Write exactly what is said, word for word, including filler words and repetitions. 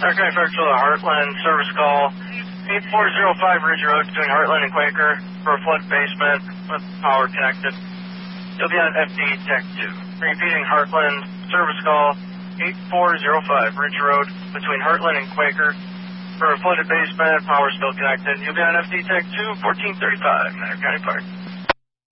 Dark Knight First to the Heartland service call. eight four zero five Ridge Road between Heartland and Quaker for a flood basement with power connected. You'll be on F D Tech two. Repeating Heartland service call. eight four zero five Ridge Road between Heartland and Quaker for a flooded basement, power still connected. You'll be on F D Tech two, fourteen thirty-five, Manor County Park.